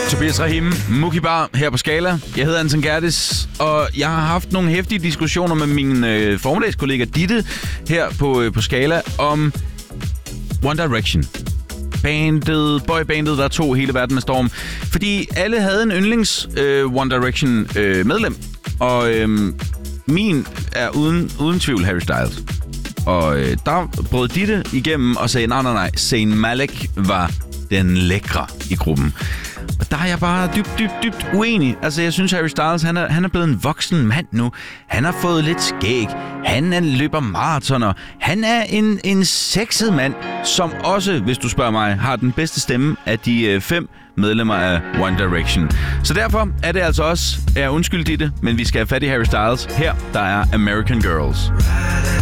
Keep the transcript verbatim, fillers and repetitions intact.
Tobias Rahim, Muki Bar her på Skala. Jeg hedder Anton Gertis, og jeg har haft nogle heftige diskussioner med min øh, formiddagskollega Ditte her på, øh, på Skala om One Direction. Bandet, boybandet, der tog hele verden med storm. Fordi alle havde en yndlings øh, One Direction øh, medlem, og øh, min er uden, uden tvivl Harry Styles. Og øh, der brød Ditte igennem og sagde, nej, nej, nej, Zayn Malik var den lækre i gruppen. Og der er jeg bare dybt, dybt, dybt uenig. Altså, jeg synes, Harry Styles, han er, han er blevet en voksen mand nu. Han har fået lidt skæg. Han er, løber maratoner. Han er en, en sexet mand, som også, hvis du spørger mig, har den bedste stemme af de øh, fem medlemmer af One Direction. Så derfor er det altså også, jeg er undskyld i det, men vi skal have fat i Harry Styles. Her, der er American Girls.